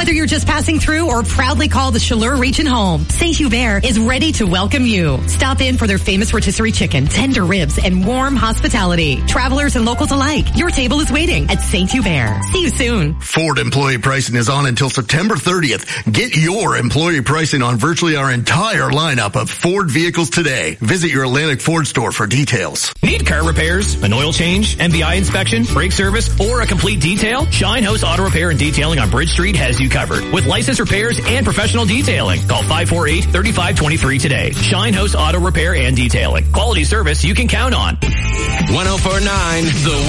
Whether you're just passing through or proudly call the Chaleur region home, St. Hubert is ready to welcome you. Stop in for their famous rotisserie chicken, tender ribs, and warm hospitality. Travelers and locals alike, your table is waiting at St. Hubert. See you soon. Ford employee pricing is on until September 30th. Get your employee pricing on virtually our entire lineup of Ford vehicles today. Visit your Atlantic Ford store for details. Need car repairs, an oil change, MBI inspection, brake service, or a complete detail? Shine Host Auto Repair and Detailing on Bridge Street has you covered with licensed repairs and professional detailing. Call 548-3523 today. Shine Host Auto Repair and Detailing. Quality service you can count on. 104.9 The